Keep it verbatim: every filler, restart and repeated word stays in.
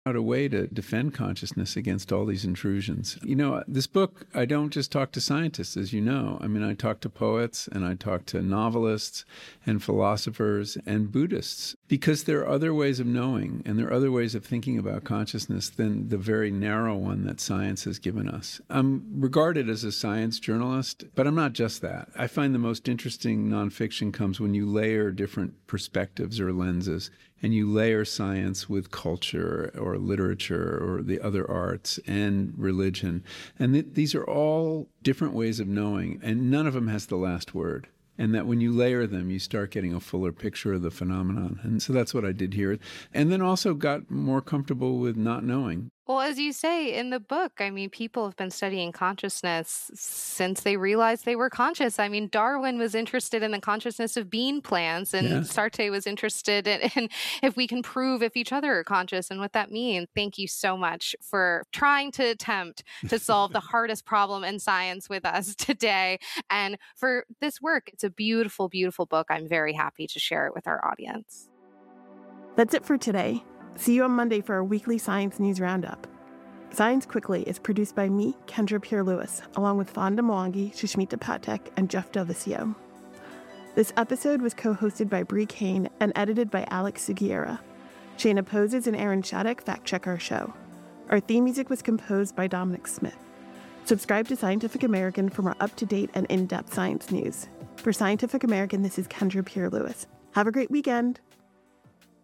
out a way to defend consciousness against all these intrusions. You know, this book, I don't just talk to scientists, as you know. I mean, I talk to poets and I talk to novelists and philosophers and Buddhists, because there are other ways of knowing and there are other ways of thinking about consciousness than the very narrow one that science has given us. I'm regarded as a science journalist, but I'm not just that. I find the most interesting nonfiction comes when you layer different perspectives or lenses, and you layer science with culture or literature or the other arts and religion. And th- these are all different ways of knowing, and none of them has the last word. And that when you layer them, you start getting a fuller picture of the phenomenon. And so that's what I did here. And then also got more comfortable with not knowing. Well, as you say in the book, I mean, people have been studying consciousness since they realized they were conscious. I mean, Darwin was interested in the consciousness of bean plants, and yeah. Sartre was interested in, in if we can prove if each other are conscious and what that means. Thank you so much for trying to attempt to solve the hardest problem in science with us today, and for this work. It's a beautiful, beautiful book. I'm very happy to share it with our audience. That's it for today. See you on Monday for our weekly Science News Roundup. Science Quickly is produced by me, Kendra Pierre-Lewis, along with Fonda Mwangi, Sushmita Patek, and Jeff Delvisio. This episode was co-hosted by Brie Kane and edited by Alex Sugiura. Shayna Poses and Aaron Shattuck fact-check our show. Our theme music was composed by Dominic Smith. Subscribe to Scientific American for more up-to-date and in-depth science news. For Scientific American, this is Kendra Pierre-Lewis. Have a great weekend.